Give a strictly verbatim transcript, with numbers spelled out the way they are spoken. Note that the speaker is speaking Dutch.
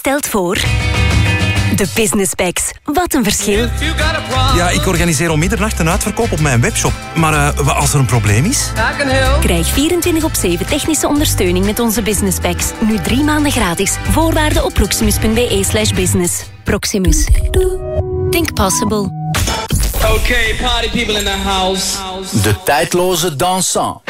stelt voor... De Business Packs. Wat een verschil. Ja, ik organiseer om middernacht een uitverkoop op mijn webshop. Maar uh, als er een probleem is... Krijg vierentwintig op zeven technische ondersteuning met onze Business Packs. Nu drie maanden gratis. Voorwaarden op proximus.be slash business. Proximus. Think possible. Okay, party people in the house. De tijdloze dansant.